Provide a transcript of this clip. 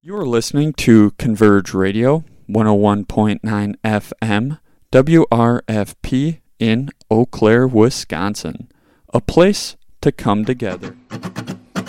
You're listening to Converge Radio, 101.9 FM, WRFP in Eau Claire, Wisconsin. A place to come together.